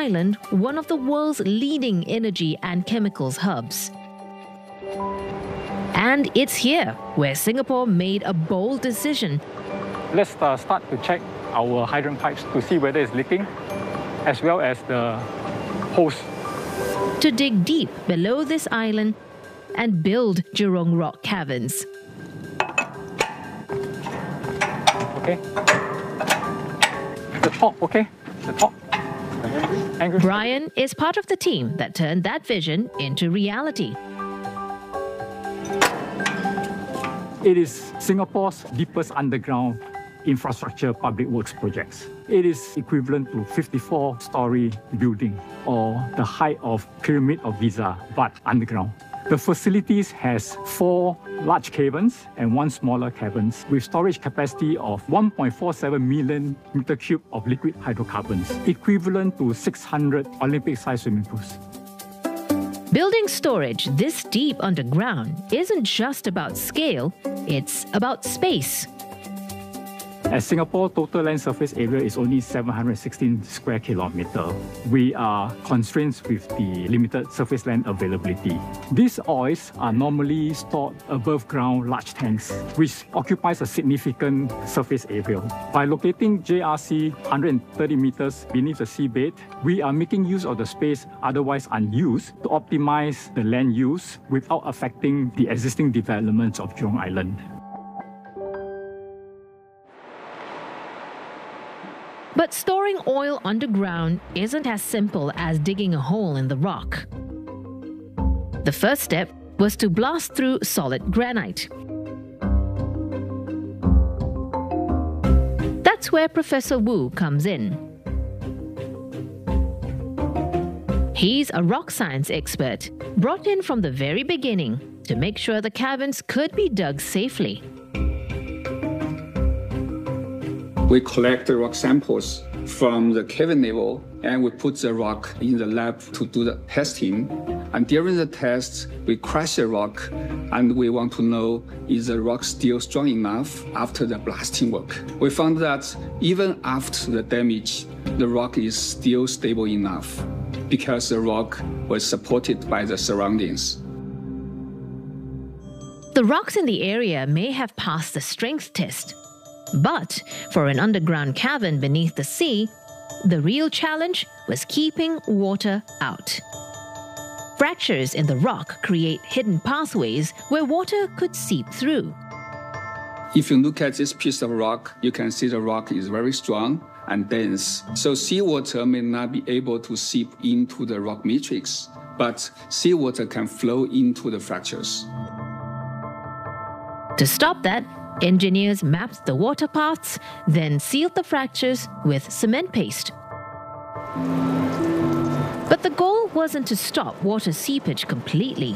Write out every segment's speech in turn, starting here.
Island one of the world's leading energy and chemicals hubs. And it's here where Singapore made a bold decision. Let's start to check our hydrant pipes to see whether it's leaking, as well as the hose. To dig deep below this island and build Jurong Rock Caverns. Okay. The top, okay? The top. Brian is part of the team that turned that vision into reality. It is Singapore's deepest underground infrastructure public works projects. It is equivalent to 54-story building, or the height of Pyramid of Giza, but underground. The facilities has 4 large caverns and 1 smaller caverns with storage capacity of 1.47 million meter cube of liquid hydrocarbons, equivalent to 600 Olympic-sized swimming pools. Building storage this deep underground isn't just about scale, it's about space. As Singapore total land surface area is only 716 square kilometers, we are constrained with the limited surface land availability. These oils are normally stored above ground large tanks, which occupies a significant surface area. By locating JRC 130 meters beneath the seabed, we are making use of the space otherwise unused to optimize the land use without affecting the existing developments of Jurong Island. But storing oil underground isn't as simple as digging a hole in the rock. The first step was to blast through solid granite. That's where Professor Wu comes in. He's a rock science expert, brought in from the very beginning to make sure the caverns could be dug safely. We collect the rock samples from the cavern level and we put the rock in the lab to do the testing. And during the test, we crush the rock and we want to know, is the rock still strong enough after the blasting work? We found that even after the damage, the rock is still stable enough because the rock was supported by the surroundings. The rocks in the area may have passed the strength test. But for an underground cavern beneath the sea, the real challenge was keeping water out. Fractures in the rock create hidden pathways where water could seep through. If you look at this piece of rock, you can see the rock is very strong and dense. So seawater may not be able to seep into the rock matrix, but seawater can flow into the fractures. To stop that, engineers mapped the water paths, then sealed the fractures with cement paste. But the goal wasn't to stop water seepage completely.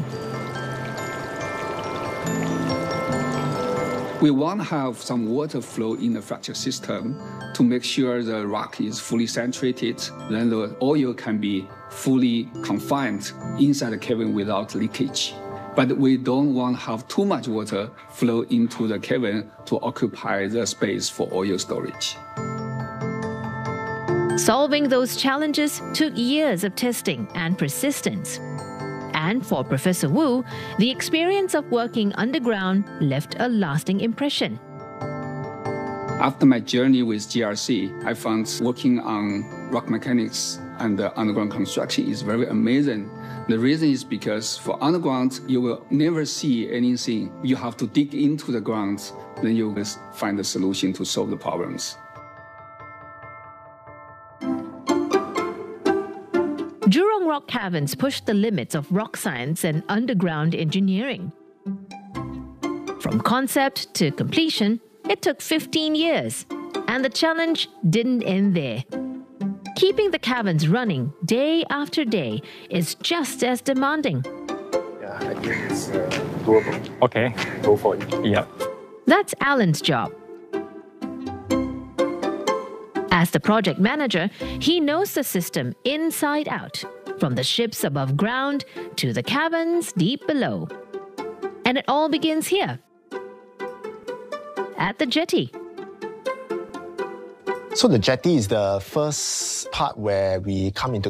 We want to have some water flow in the fracture system to make sure the rock is fully saturated, then the oil can be fully confined inside the cavern without leakage. But we don't want to have too much water flow into the cavern to occupy the space for oil storage. Solving those challenges took years of testing and persistence. And for Professor Wu, the experience of working underground left a lasting impression. After my journey with GRC, I found working on rock mechanics and underground construction is very amazing. The reason is because for underground, you will never see anything. You have to dig into the ground, then you will find a solution to solve the problems. Jurong Rock Caverns pushed the limits of rock science and underground engineering. From concept to completion, it took 15 years, and the challenge didn't end there. Keeping the caverns running day after day is just as demanding. Yeah, I think it's doable. Okay. Go for it. Yep. That's Alan's job. As the project manager, he knows the system inside out, from the ships above ground to the caverns deep below. And it all begins here, at the jetty. So the jetty is the first part where we come into